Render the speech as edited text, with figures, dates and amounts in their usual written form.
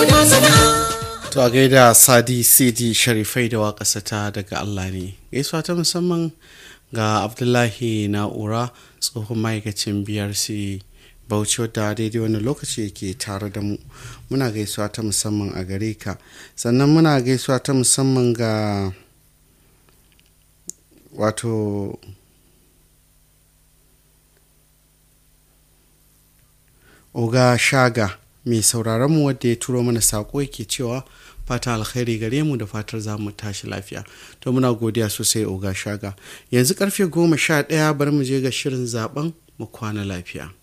To a gaida Sadi Sidi Sharifai da waƙasa ta daga Allah ne. Gaisuwa ta musamman ga Abdullahi Na'ura tsohon ma'aikacin BRC Bauchi wadda daidai wani lokaci yake tare da mu. Muna gaisuwa ta musamman a gare ka. Sannan muna gaisuwa ta musamman ga wato Oga Shaga mai sauraron mu wadda ya turo mana sako yake cewa fata alkhairi gare mu da fatar za mu tashi lafiya. To muna godiya sosai Oga Shaga. Yanzu karfe 11 bar mu je ga shirin zaben mu kwana lafiya.